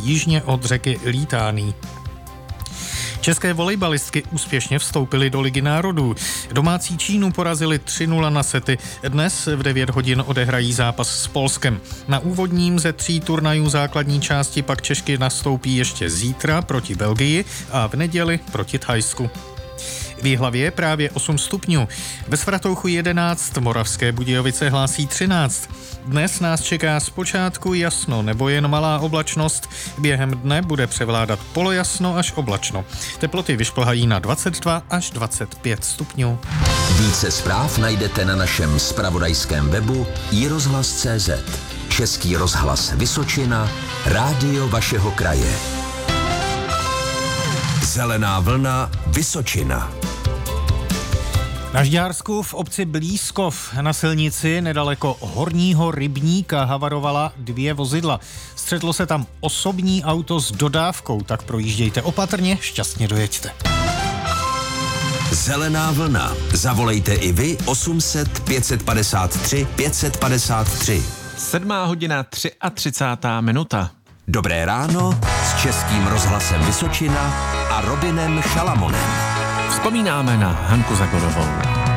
jižně od řeky Lítáný. České volejbalistky úspěšně vstoupily do Ligy národů. Domácí Čínu porazili 3-0 na sety. Dnes v 9 hodin odehrají zápas s Polskem. Na úvodním ze 3 turnajů základní části pak Češky nastoupí ještě zítra proti Belgii a v neděli proti Thajsku. V Jihlavě právě 8 stupňů. Ve Svatouchu 11, Moravské Budějovice hlásí 13. Dnes nás čeká zpočátku jasno nebo jen malá oblačnost. Během dne bude převládat polojasno až oblačno. Teploty vyšplhají na 22 až 25 stupňů. Více zpráv najdete na našem zpravodajském webu iRozhlas.cz. Český rozhlas Vysočina, rádio vašeho kraje. Zelená vlna Vysočina. Na Žďársku v obci Blízkov na silnici nedaleko Horního Rybníka havarovala 2 vozidla. Střetlo se tam osobní auto s dodávkou, tak projíždějte opatrně, šťastně dojeďte. Zelená vlna. Zavolejte i vy 800 553 553. 7:33. Dobré ráno s Českým rozhlasem Vysočina a Robinem Šalamonem. Vzpomínáme na Hanku Zagorovou.